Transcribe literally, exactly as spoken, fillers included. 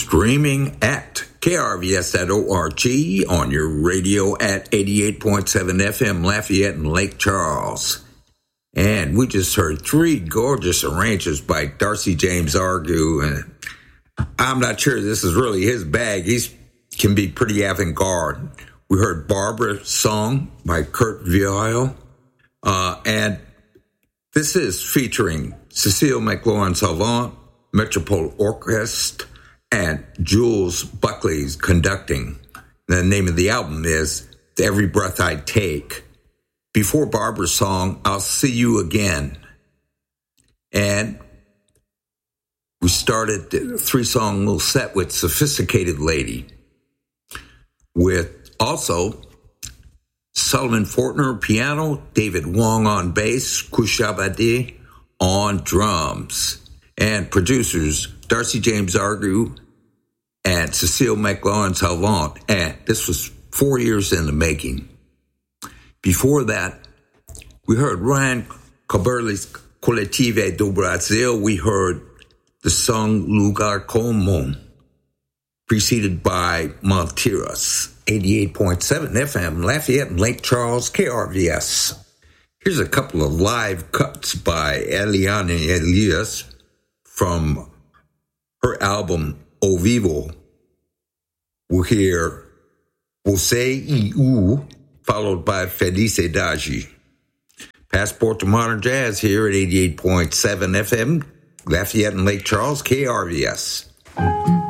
streaming at K R V S dot org, on your radio at eighty-eight point seven F M Lafayette and Lake Charles. And we just heard three gorgeous arrangements by Darcy James Argue. And I'm not sure this is really his bag. He can be pretty avant-garde. We heard Barbara's Song by Kurt Vile. Uh, and this is featuring Cecile McLaurin-Salvant, Metropole Orchestra, and Jules Buckley's conducting. The name of the album is Every Breath I Take. Before Barbara's Song, I'll See You Again. And we started the three-song little set with Sophisticated Lady, with also Sullivan Fortner piano, David Wong on bass, Kushabade on drums, and producers Darcy James Argue and Cecile McLaurin-Salvant. And this was four years in the making. Before that, we heard Ryan Coberli's Coletivo do Brasil. We heard the song Lugar Comum, preceded by Montiras, eighty-eight point seven F M, Lafayette and Lake Charles, K R V S. Here's a couple of live cuts by Eliane Elias from her album O Vivo. We'll hear Você e Eu, followed by Felicidade. Passport to Modern Jazz here at eighty-eight point seven F M, Lafayette and Lake Charles, K R V S.